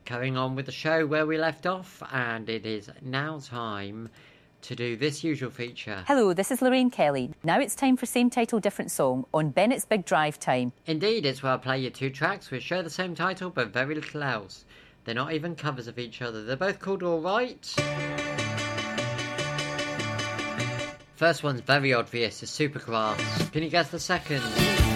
Carrying on with the show where we left off, and it is now time to do this usual feature. Hello, this is Lorraine Kelly. Now it's time for Same Title, Different Song on Bennett's Big Drive Time. Indeed, it's where I play you two tracks which share the same title but very little else. They're not even covers of each other. They're both called Alright. First one's very obvious, it's Supergrass. Can you guess the second?